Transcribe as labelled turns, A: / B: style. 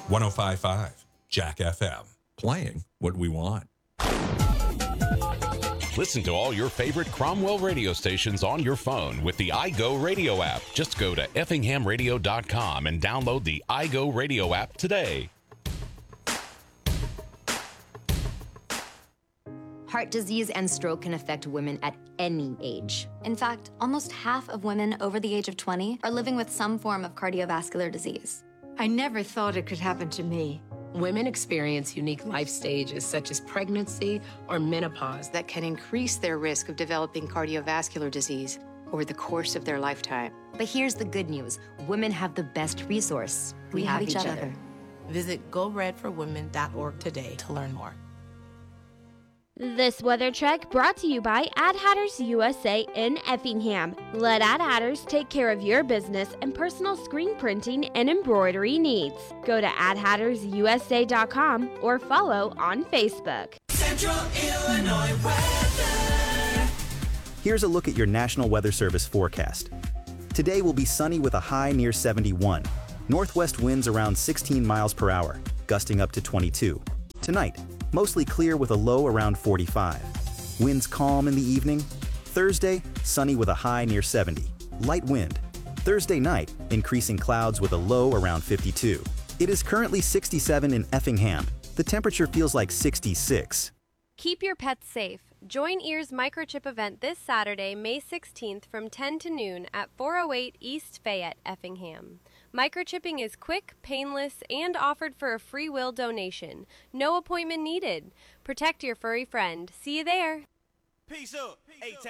A: 105.5 Jack FM. Playing what we want.
B: Listen to all your favorite Cromwell radio stations on your phone with the iGo Radio app. Just go to effinghamradio.com and download the iGo Radio app today.
C: Heart disease and stroke can affect women at any age.
D: In fact, almost half of women over the age of 20 are living with some form of cardiovascular disease.
E: I never thought it could happen to me.
F: Women experience unique life stages such as pregnancy or menopause
G: that can increase their risk of developing cardiovascular disease over the course of their lifetime.
C: But here's the good news. Women have the best resource.
D: We have each other.
H: Visit GoRedForWomen.org today to learn more.
I: This weather check brought to you by Ad Hatters USA in Effingham. Let Ad Hatters take care of your business and personal screen printing and embroidery needs. Go to adhattersusa.com or follow on Facebook.
J: Central Illinois weather.
K: Here's a look at your National Weather Service forecast. Today will be sunny with a high near 71. Northwest winds around 16 miles per hour, gusting up to 22. Tonight, mostly clear with a low around 45. Winds calm in the evening. Thursday, sunny with a high near 70. Light wind. Thursday night, increasing clouds with a low around 52. It is currently 67 in Effingham. The temperature feels like 66.
L: Keep your pets safe. Join EAR's microchip event this Saturday, May 16th from 10 to noon at 408 East Fayette, Effingham. Microchipping is quick, painless, and offered for a free will donation. No appointment needed. Protect your furry friend. See you there.
J: Peace up.